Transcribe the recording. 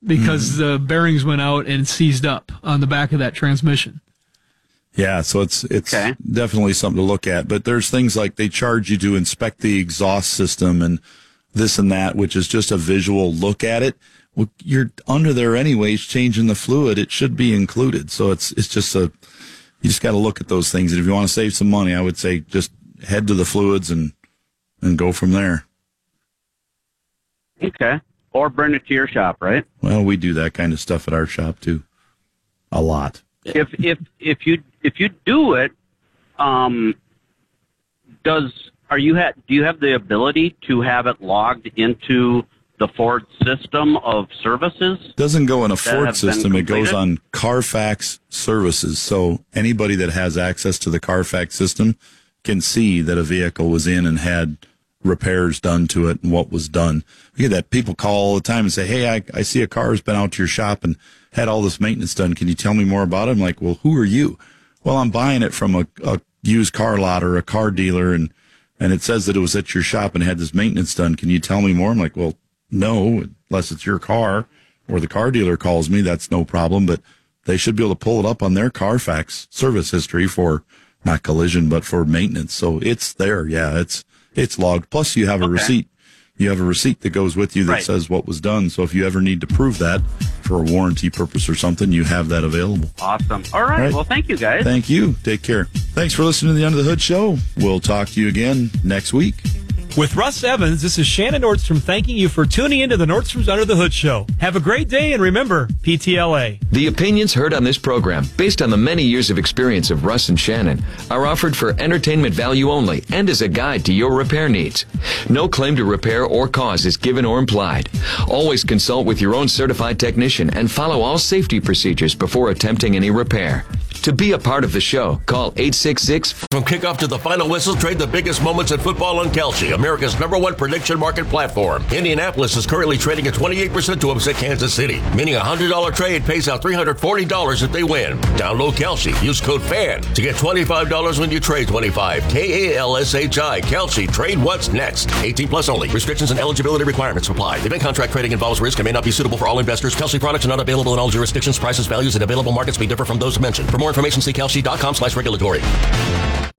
because the bearings went out and seized up on the back of that transmission. Yeah, so it's Okay. definitely something to look at. But there's things like they charge you to inspect the exhaust system and this and that, which is just a visual look at it. Well, you're under there anyways, changing the fluid. It should be included. So it's just you just got to look at those things. And if you want to save some money, I would say just head to the fluids and go from there. Okay. Or bring it to your shop, right? Well, we do that kind of stuff at our shop too. A lot. If you do it, do you have the ability to have it logged into the Ford system of services? Doesn't go in a Ford have system. been It goes completed? on Carfax services. So anybody that has access to the Carfax system can see that a vehicle was in and had repairs done to it and what was done. We get that people call all the time and say, hey, I see a car has been out to your shop and had all this maintenance done. Can you tell me more about it? I'm like, well, who are you? Well, I'm buying it from a used car lot or a car dealer, and it says that it was at your shop and had this maintenance done. Can you tell me more? I'm like, well, no, unless it's your car or the car dealer calls me, that's no problem. But they should be able to pull it up on their Carfax service history for not collision, but for maintenance. So it's there. Yeah, it's logged. Plus you have a receipt. You have a receipt that goes with you that says what was done. So if you ever need to prove that for a warranty purpose or something, you have that available. Awesome. All right. Well, thank you, guys. Thank you. Take care. Thanks for listening to the Under the Hood Show. We'll talk to you again next week. With Russ Evans, this is Shannon Nordstrom thanking you for tuning into the Nordstrom's Under the Hood Show. Have a great day, and remember, PTLA. The opinions heard on this program, based on the many years of experience of Russ and Shannon, are offered for entertainment value only and as a guide to your repair needs. No claim to repair or cause is given or implied. Always consult with your own certified technician and follow all safety procedures before attempting any repair. To be a part of the show, call 866. From kickoff to the final whistle, trade the biggest moments in football on Kalshi, America's #1 prediction market platform. Indianapolis is currently trading at 28% to upset Kansas City, meaning a $100 trade pays out $340 if they win. Download Kalshi. Use code FAN to get $25 when you trade 25. KALSHI. Kalshi. Trade what's next. 18 plus only. Restrictions and eligibility requirements apply. Event contract trading involves risk and may not be suitable for all investors. Kalshi products are not available in all jurisdictions. Prices, values, and available markets may differ from those mentioned. For more information, see kalshi.com/regulatory.